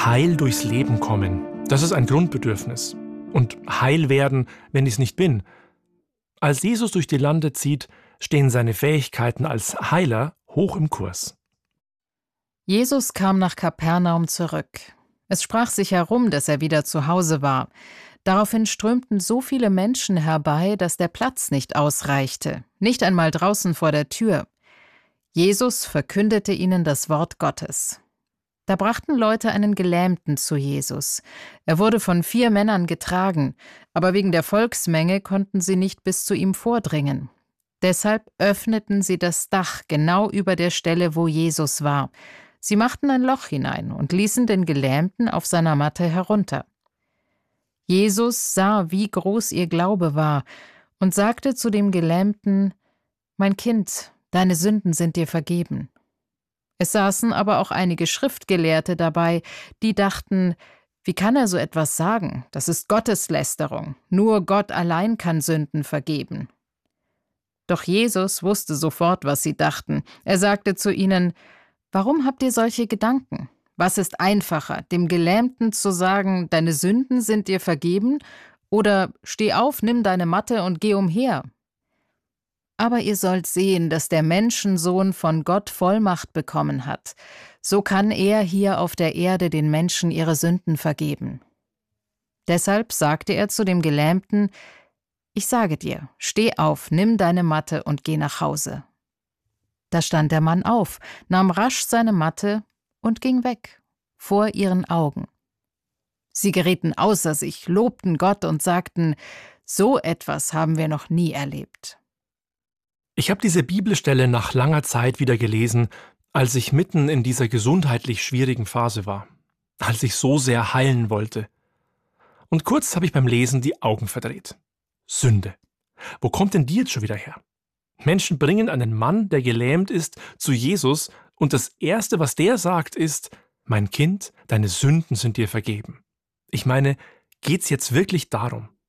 heil durchs Leben kommen, das ist ein Grundbedürfnis. Und heil werden, wenn ich es nicht bin. Als Jesus durch die Lande zieht, stehen seine Fähigkeiten als Heiler hoch im Kurs. Jesus kam nach Kapernaum zurück. Es sprach sich herum, dass er wieder zu Hause war. Daraufhin strömten so viele Menschen herbei, dass der Platz nicht ausreichte, nicht einmal draußen vor der Tür. Jesus verkündete ihnen das Wort Gottes. Da brachten Leute einen Gelähmten zu Jesus. Er wurde von 4 Männern getragen, aber wegen der Volksmenge konnten sie nicht bis zu ihm vordringen. Deshalb öffneten sie das Dach genau über der Stelle, wo Jesus war. Sie machten ein Loch hinein und ließen den Gelähmten auf seiner Matte herunter. Jesus sah, wie groß ihr Glaube war, und sagte zu dem Gelähmten: »Mein Kind, deine Sünden sind dir vergeben.« Es saßen aber auch einige Schriftgelehrte dabei, die dachten: Wie kann er so etwas sagen? Das ist Gotteslästerung. Nur Gott allein kann Sünden vergeben. Doch Jesus wusste sofort, was sie dachten. Er sagte zu ihnen: Warum habt ihr solche Gedanken? Was ist einfacher, dem Gelähmten zu sagen, deine Sünden sind dir vergeben, oder steh auf, nimm deine Matte und geh umher? Aber ihr sollt sehen, dass der Menschensohn von Gott Vollmacht bekommen hat. So kann er hier auf der Erde den Menschen ihre Sünden vergeben. Deshalb sagte er zu dem Gelähmten: Ich sage dir, steh auf, nimm deine Matte und geh nach Hause. Da stand der Mann auf, nahm rasch seine Matte und ging weg, vor ihren Augen. Sie gerieten außer sich, lobten Gott und sagten: So etwas haben wir noch nie erlebt. Ich habe diese Bibelstelle nach langer Zeit wieder gelesen, als ich mitten in dieser gesundheitlich schwierigen Phase war, als ich so sehr heilen wollte. Und kurz habe ich beim Lesen die Augen verdreht. Sünde. Wo kommt denn die jetzt schon wieder her? Menschen bringen einen Mann, der gelähmt ist, zu Jesus, und das Erste, was der sagt, ist: Mein Kind, deine Sünden sind dir vergeben. Ich meine, geht's jetzt wirklich darum?